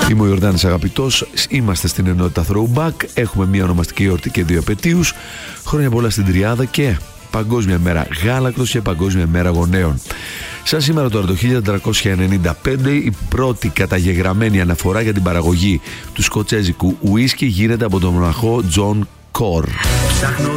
Είμαι ο Ιορδάνης Αγαπητός, είμαστε στην ενότητα Throwback. Έχουμε μια ονομαστική εορτή και 2 επετείους. Χρόνια πολλά στην τριάδα και Παγκόσμια Μέρα Γάλακτος και Παγκόσμια Μέρα Γονέων. Σαν σήμερα τώρα το 1495 η πρώτη καταγεγραμμένη αναφορά για την παραγωγή του σκοτσέζικου ουίσκι γίνεται από τον μοναχό Τζον Κορ. Ψάχνω